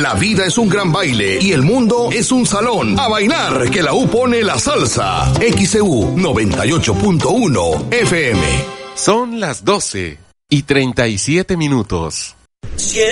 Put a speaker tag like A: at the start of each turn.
A: La vida es un gran baile y el mundo es un salón. A bailar, que la U pone la salsa. XEU 98.1 FM.
B: Son las 12:37.